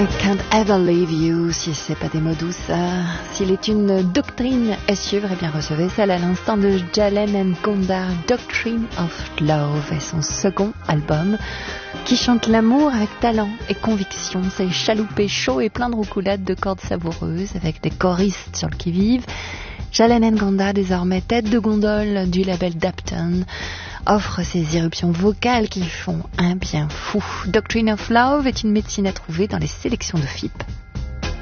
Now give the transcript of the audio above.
I can't ever leave you, si c'est pas des mots doux ça. S'il est une doctrine à suivre, eh bien recevez celle à l'instant de Jalen Gondar, Doctrine of Love, et son second album qui chante l'amour avec talent et conviction. C'est chaloupé chaud et plein de roucoulades de cordes savoureuses avec des choristes sur le qui-vive. Jalen N'Ganda, désormais tête de gondole du label Dapton, offre ses éruptions vocales qui font un bien fou. Doctrine of Love est une médecine à trouver dans les sélections de FIP.